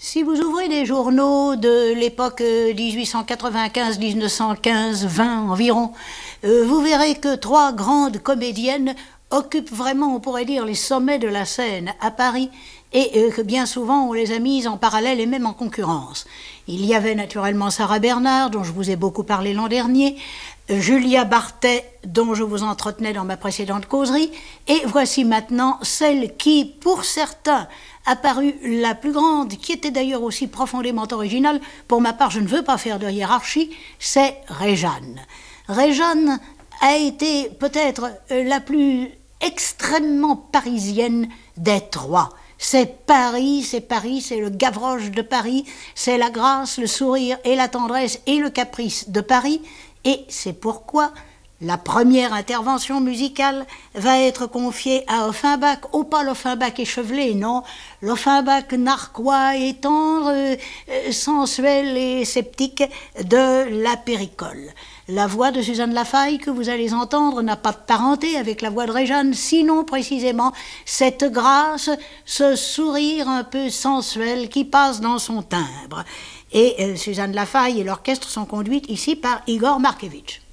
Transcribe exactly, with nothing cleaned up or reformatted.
Si vous ouvrez les journaux de l'époque dix-huit cent quatre-vingt-quinze, mille neuf cent quinze, vingt environ, euh, vous verrez que trois grandes comédiennes occupent vraiment, on pourrait dire, les sommets de la scène à Paris et euh, que bien souvent on les a mises en parallèle et même en concurrence. Il y avait naturellement Sarah Bernard, dont je vous ai beaucoup parlé l'an dernier, Julia Bartet, dont je vous entretenais dans ma précédente causerie, et voici maintenant celle qui, pour certains, a paru la plus grande, qui était d'ailleurs aussi profondément originale. Pour ma part, je ne veux pas faire de hiérarchie, c'est Réjane. Réjane a été peut-être la plus extrêmement parisienne des trois. C'est Paris, c'est Paris, c'est le Gavroche de Paris, c'est la grâce, le sourire et la tendresse et le caprice de Paris. Et c'est pourquoi la première intervention musicale va être confiée à Offenbach, oh pas l'Offenbach échevelé, non, l'Offenbach narquois et tendre, euh, sensuel et sceptique de la Péricole. La voix de Suzanne Lafaille que vous allez entendre n'a pas de parenté avec la voix de Réjane, sinon précisément cette grâce, ce sourire un peu sensuel qui passe dans son timbre. Et euh, Suzanne Lafaille et l'orchestre sont conduites ici par Igor Markevitch.